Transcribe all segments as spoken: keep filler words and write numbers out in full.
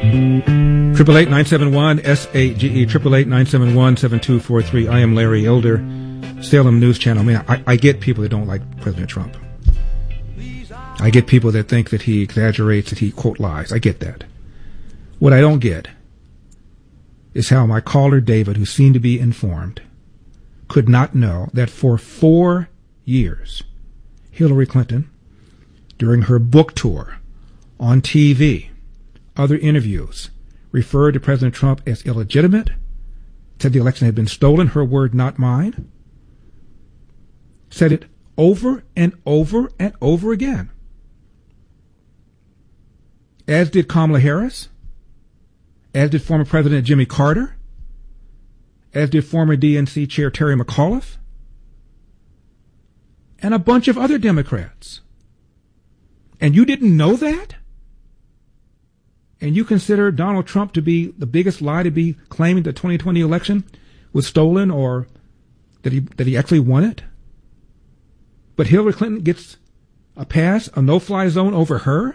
Triple eight nine seven one S A G E. Triple eight nine seven one seven two four three. I am Larry Elder, Salem News Channel. Man, I, I get people that don't like President Trump. I get people that think that he exaggerates, that he quote lies. I get that. What I don't get is how my caller David, who seemed to be informed, could not know that for four years, Hillary Clinton, during her book tour, on T V, other interviews, referred to President Trump as illegitimate, said the election had been stolen, her word, not mine, said it over and over and over again. As did Kamala Harris, as did former President Jimmy Carter, as did former D N C Chair Terry McAuliffe, and a bunch of other Democrats. And you didn't know that? And you consider Donald Trump to be the biggest lie, to be claiming the twenty twenty election was stolen, or that he that he actually won it? But Hillary Clinton gets a pass, a no-fly zone over her?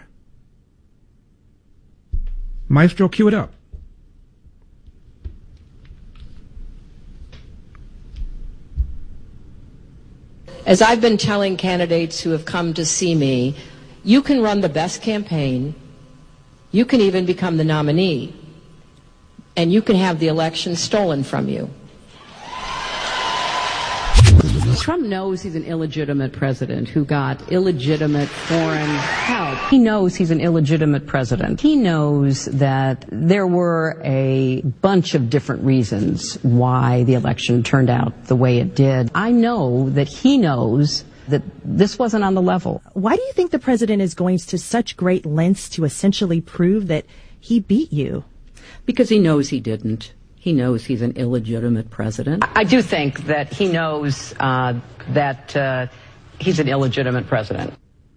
Maestro, cue it up. As I've been telling candidates who have come to see me, you can run the best campaign, you can even become the nominee, and you can have the election stolen from you. Trump knows he's an illegitimate president who got illegitimate foreign help. He knows he's an illegitimate president. He knows that there were a bunch of different reasons why the election turned out the way it did. I know that he knows that this wasn't on the level. Why do you think the president is going to such great lengths to essentially prove that he beat you? Because he knows he didn't. He knows he's an illegitimate president. I do think that he knows uh, that uh, he's an illegitimate president.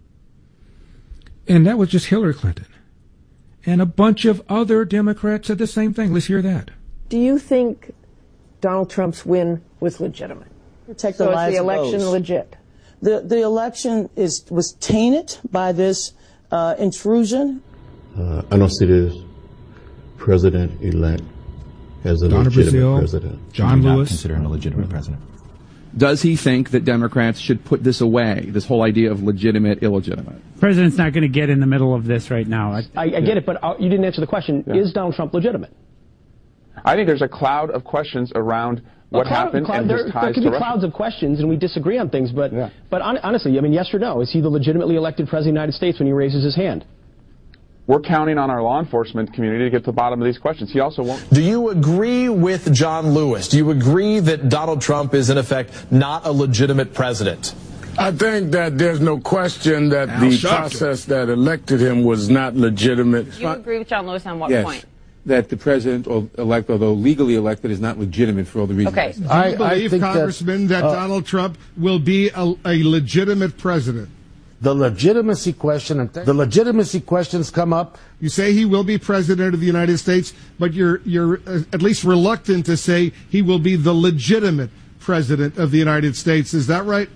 And that was just Hillary Clinton. And a bunch of other Democrats said the same thing. Let's hear that. Do you think Donald Trump's win was legitimate? Protect so the is lives the of election those. legit? The the election is was tainted by this uh, intrusion. Uh, I don't see this president-elect as a Donna legitimate Brazile, president. John Do not Lewis. consider him a legitimate president. Does he think that Democrats should put this away, this whole idea of legitimate, illegitimate? The president's not going to get in the middle of this right now. I, I, I get it, but uh, you didn't answer the question. Yeah. Is Donald Trump legitimate? I think there's a cloud of questions around what cloud, happened cloud, and there, his ties there could to be Russia. clouds of questions, and we disagree on things, but, yeah. but on, honestly, I mean, yes or no, is he the legitimately elected president of the United States when he raises his hand? We're counting on our law enforcement community to get to the bottom of these questions. He also won't. Do you agree with John Lewis? Do you agree that Donald Trump is, in effect, not a legitimate president? I think that there's no question that Al the process that elected him was not legitimate. Do you agree with John Lewis on what yes, point? That the president-elect, although legally elected, is not legitimate for all the reasons. Okay. Do you I, believe, I Congressman, that, that, uh, that Donald Trump will be a, a legitimate president? The legitimacy question, the legitimacy questions come up. You say he will be president of the United States, but you're you're uh, at least reluctant to say he will be the legitimate president of the United States. Is that right?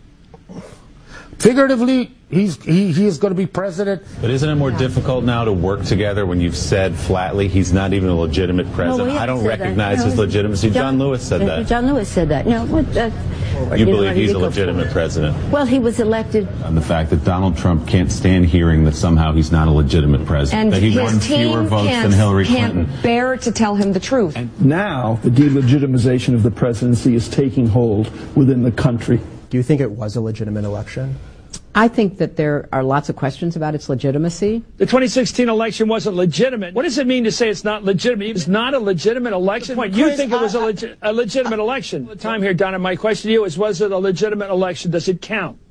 Figuratively, he's he, he is going to be president. But isn't it more difficult now to work together when you've said flatly he's not even a legitimate president? No, I don't recognize no, his legitimacy. John, John Lewis said that. John Lewis said that. No, what, uh, You, you believe know, he's a go legitimate for? president? Well, he was elected. On the fact that Donald Trump can't stand hearing that somehow he's not a legitimate president, And that he his won team fewer votes can't, than Hillary can't Clinton. bear to tell him the truth. And now the delegitimization of the presidency is taking hold within the country. Do you think it was a legitimate election? I think that there are lots of questions about its legitimacy. The twenty sixteen election wasn't legitimate. What does it mean to say it's not legitimate? It's not a legitimate election. Point. You think it was a, legi- a legitimate election? The time here, Donna, my question to you is, was it a legitimate election? Does it count?